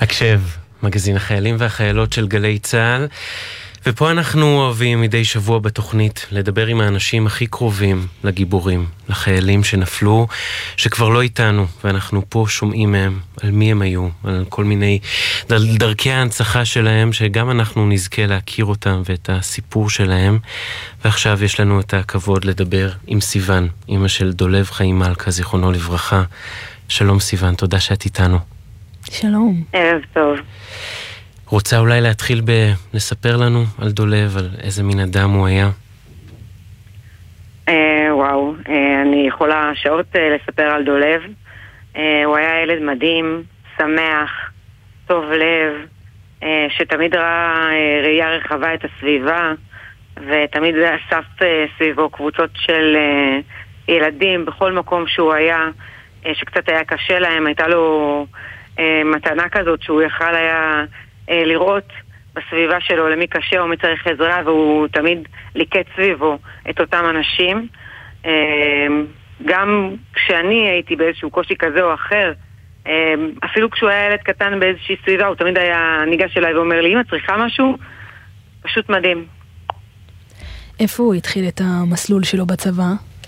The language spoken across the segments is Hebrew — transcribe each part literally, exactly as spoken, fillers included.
הקשב, מגזין החיילים והחיילות של גלי צהל, ופה אנחנו אוהבים מדי שבוע בתוכנית לדבר עם האנשים הכי קרובים לגיבורים, לחיילים שנפלו, שכבר לא איתנו, ואנחנו פה שומעים מהם על מי הם היו, על כל מיני דרכי ההנצחה שלהם, שגם אנחנו נזכה להכיר אותם ואת הסיפור שלהם. ועכשיו יש לנו את הכבוד לדבר עם סיוון, אמא של דולב חיים מלכה, זיכרונו לברכה. שלום סיוון, תודה שאת איתנו. שלום. ערב טוב. רוצה אולי להתחיל בלספר לנו על דולב, על איזה מין אדם הוא היה? אה, וואו, אה, אני יכולה שעות אה, לספר על דולב. אה, הוא היה ילד מדהים, שמח, טוב לב, אה, שתמיד ראה אה, ראייה רחבה את הסביבה, ותמיד אסף אה, סביבו קבוצות של אה, ילדים בכל מקום שהוא היה, אה, שקצת היה קשה להם. הייתה לו אה, מתנה כזאת שהוא יכל היה לראות בסביבה שלו למי קשה או מי צריך עזרה, והוא תמיד ליקט סביבו את אותם אנשים. גם כשאני הייתי באיזשהו קושי כזה או אחר, אפילו כשהוא היה ילד קטן באיזושהי סביבה, הוא תמיד היה ניגש אליי ואומר לי, אמא, צריכה משהו? פשוט מדהים. איפה הוא התחיל את המסלול שלו בצבא?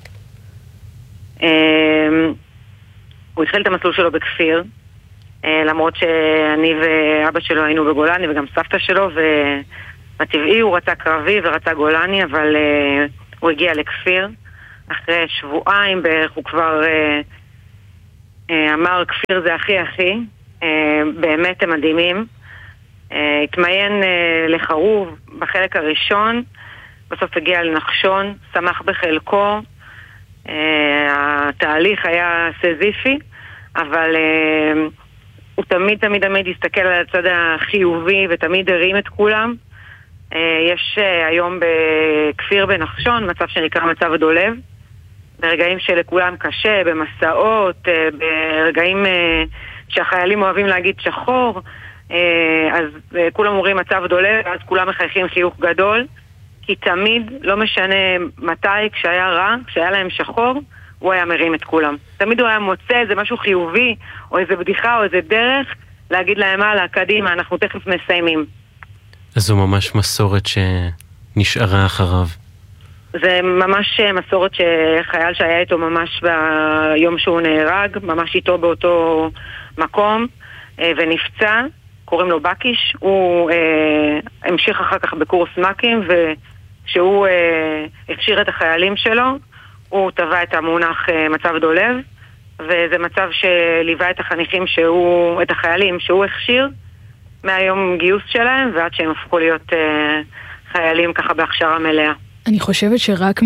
הוא התחיל את המסלול שלו בכפיר, למרות שאני ואבא שלו היינו בגולני וגם סבתא שלו, ובטבעי הוא רצה קרבי ורצה גולני, אבל uh, הוא הגיע לכפיר. אחרי שבועיים בערך הוא כבר uh, uh, אמר, כפיר זה הכי הכי, uh, באמת הם מדהימים. Uh, התמיין uh, לחרוב בחלק הראשון, בסוף הגיע לנחשון, שמח בחלקו. Uh, התהליך היה סזיפי, אבל uh, הוא תמיד תמיד תמיד הסתכל על הצד החיובי ותמיד הרים את כולם. יש היום בכפיר בנחשון מצב שנקרא מצב הדולב, ברגעים שלכולם קשה, במסעות, ברגעים שהחיילים אוהבים להגיד שחור, אז כולם אומרים מצב דולב, ואז כולם מחייכים חיוך גדול, כי תמיד, לא משנה מתי, כשהיה רע, כשהיה להם שחור, הוא היה מרים את כולם. תמיד הוא היה מוצא איזה משהו חיובי, או איזה בדיחה, או איזה דרך, להגיד להם, הלאה, קדימה, אנחנו תכף מסיימים. אז זו ממש מסורת שנשארה אחריו. זה ממש מסורת שחייל שהיה איתו ממש ביום שהוא נהרג, ממש איתו באותו מקום, ונפצע, קוראים לו בקיש. הוא אה, המשיך אחר כך בקורס מקים, וכשהוא אה, הכשיר את החיילים שלו, הוא טבע את המונח מצב דולב, וזה מצב שליווה את החניכים שהוא, את החיילים שהוא הכשיר מהיום גיוס שלהם ועד שהם הפכו להיות uh, חיילים ככה בהכשרה מלאה. אני חושבת שרק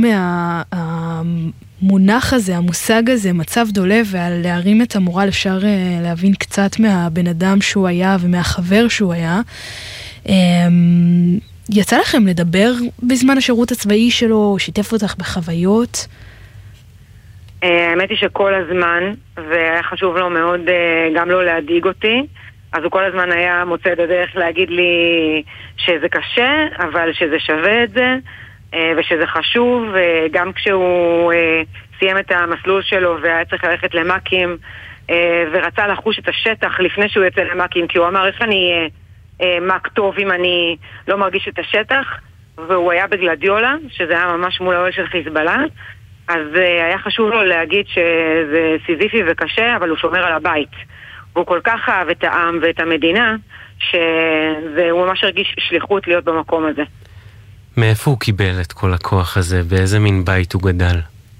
מהמונח הזה, המושג הזה, מצב דולב, ועל להרים את המורל אפשר uh, להבין קצת מהבן אדם שהוא היה ומהחבר שהוא היה. Um, יצא לכם לדבר בזמן השירות הצבאי שלו, שיתף אותך בחוויות? האמת היא שכל הזמן, והיה חשוב לו מאוד גם לא להדאיג אותי, אז הוא כל הזמן היה מוצא את הדרך להגיד לי שזה קשה, אבל שזה שווה את זה, ושזה חשוב. וגם כשהוא סיים את המסלול שלו והיה צריך ללכת למקים, ורצה לחוש את השטח לפני שהוא יצא למקים, כי הוא אמר, איך אני מק טוב אם אני לא מרגיש את השטח, והוא היה בגלדיולה, שזה היה ממש מול האוהל של חיזבאללה, אז uh, היה חשוב לו להגיד שזה סיזיפי וקשה, אבל הוא שומר על הבית. והוא כל כך אהב את העם ואת המדינה, שהוא ממש הרגיש שליחות להיות במקום הזה. מאיפה הוא קיבל את כל הכוח הזה? באיזה מין בית הוא גדל?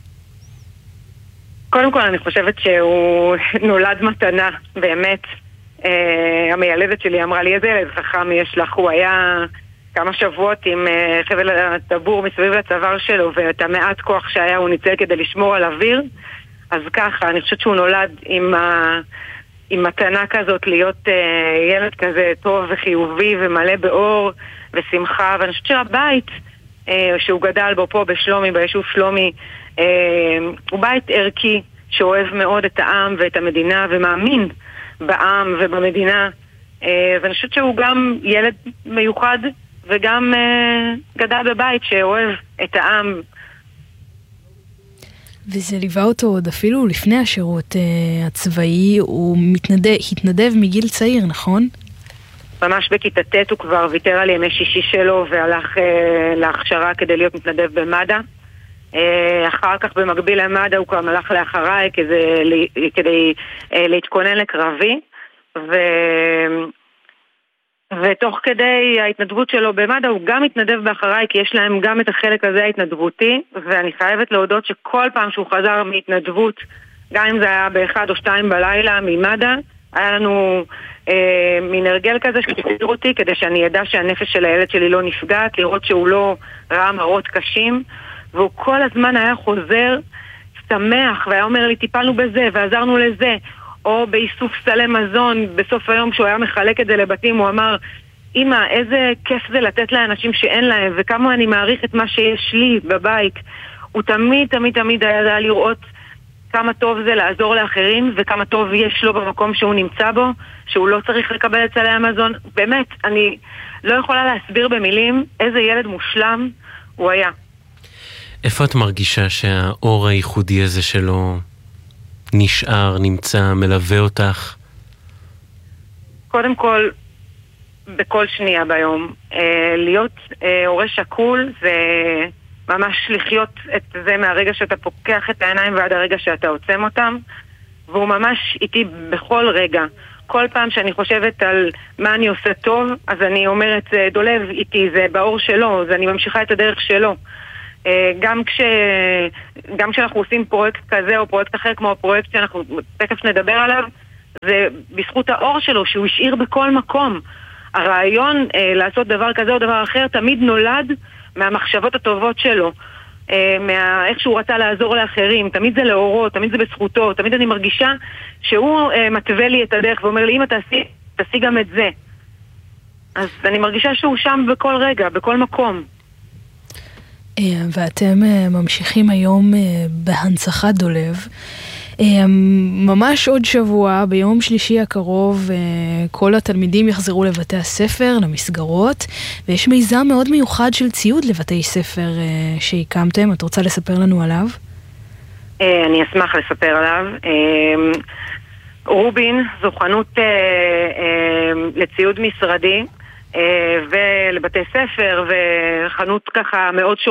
קודם כל אני חושבת שהוא נולד מתנה, באמת. Uh, המיילדת שלי אמרה לי, איזה ילד חכם יש לך, הוא היה כמה שבועות עם uh, חבל הטבור מסביב לצוואר שלו, ואת המעט כוח שהיה הוא ניצל כדי לשמור על אוויר. אז ככה, אני חושבת שהוא נולד עם, ה... עם מתנה כזאת להיות uh, ילד כזה טוב וחיובי ומלא באור ושמחה, ואני חושבת שהבית uh, שהוא גדל בו פה בשלומי, ביישוב שלומי, uh, הוא בית ערכי שאוהב מאוד את העם ואת המדינה ומאמין בעם ובמדינה, uh, ואני חושבת שהוא גם ילד מיוחד וגם uh, גדל בבית שאוהב את העם. וזה ליווה אותו עוד אפילו לפני השירות uh, הצבאי, הוא מתנדב, התנדב מגיל צעיר, נכון? ממש בכיתה ט' הוא כבר ויתר על ימי שישי שלו והלך אה, להכשרה כדי להיות מתנדב במד"א. אה, אחר כך במקביל למד"א הוא כבר הלך לאחריי כדי, כדי אה, להתכונן לקרבי, ו... ותוך כדי ההתנדבות שלו במד"א הוא גם מתנדב באחריי, כי יש להם גם את החלק הזה ההתנדבותי, ואני חייבת להודות שכל פעם שהוא חזר מהתנדבות, גם אם זה היה באחד או שתיים בלילה ממד"א, היה לנו אה, מין הרגל כזה שתפיר אותי כדי שאני ידע שהנפש של הילד שלי לא נפגעת, לראות שהוא לא ראה מראות קשים, והוא כל הזמן היה חוזר שמח והיה אומר לי טיפלנו בזה ועזרנו לזה, או באיסוף סלי מזון בסוף היום כשהוא היה מחלק את זה לבתים, הוא אמר אמא איזה כיף זה לתת לאנשים שאין להם וכמה אני מעריך את מה שיש לי בבית. הוא תמיד תמיד תמיד היה לראות כמה טוב זה לעזור לאחרים וכמה טוב יש לו במקום שהוא נמצא בו, שהוא לא צריך לקבל את סלי המזון. באמת, אני לא יכולה להסביר במילים איזה ילד מושלם הוא היה. איפה את מרגישה שהאור הייחודי הזה שלו נשאר, נמצא, מלווה אותך? קודם כל, בכל שנייה ביום. אה, להיות אה, הורה שקול זה ממש לחיות את זה מהרגע שאתה פוקח את העיניים ועד הרגע שאתה עוצם אותם, והוא ממש איתי בכל רגע. כל פעם שאני חושבת על מה אני עושה טוב, אז אני אומרת, דולב איתי, זה באור שלו, אז אני ממשיכה את הדרך שלו. גם כש... גם כשאנחנו עושים פרויקט כזה או פרויקט אחר כמו הפרויקט שאנחנו תכף נדבר עליו, זה בזכות האור שלו שהוא השאיר בכל מקום. הרעיון אה, לעשות דבר כזה או דבר אחר תמיד נולד מהמחשבות הטובות שלו, אה, מה... איך שהוא רצה לעזור לאחרים, תמיד זה לאורו, תמיד זה בזכותו, תמיד אני מרגישה שהוא אה, מתווה לי את הדרך ואומר לי, אמא תעשי, תעשי גם את זה. אז אני מרגישה שהוא שם בכל רגע, בכל מקום. ואתם ממשיכים היום בהנצחת דולב. ממש עוד שבוע, ביום שלישי הקרוב, כל התלמידים יחזרו לבתי הספר, למסגרות, ויש מיזם מאוד מיוחד של ציוד לבתי ספר שהקמתם. את רוצה לספר לנו עליו? אני אשמח לספר עליו. רובין זו חנות לציוד משרדי ולבתי ספר, וחנות ככה מאוד